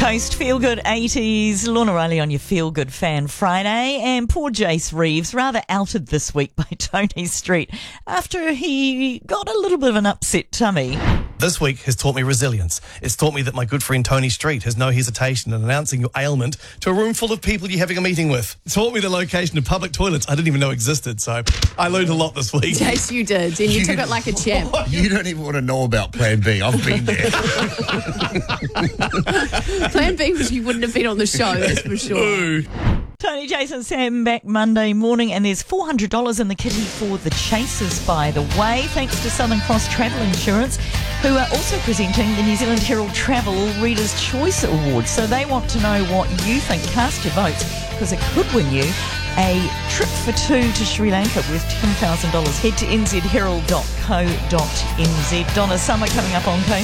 Coast Feel Good 80s, Lorna Riley on your Feel Good Fan Friday, and poor Jace Reeves rather outed this week by Tony Street after he got a little bit of an upset tummy. This week has taught me resilience. It's taught me that my good friend Tony Street has no hesitation in announcing your ailment to a room full of people you're having a meeting with. It taught me the location of public toilets I didn't even know existed, so I learned a lot this week. Yes, you did, and you took it like a champ. You don't even want to know about Plan B. I've been there. Plan B was you wouldn't have been on the show, that's for sure. Tony, Jason, Sam back Monday morning, and there's $400 in the kitty for the Chasers, by the way, thanks to Southern Cross Travel Insurance, who are also presenting the New Zealand Herald Travel Reader's Choice Awards. So they want to know what you think. Cast your votes, because it could win you a trip for two to Sri Lanka worth $10,000. Head to nzherald.co.nz. Donna Summer coming up on Coast.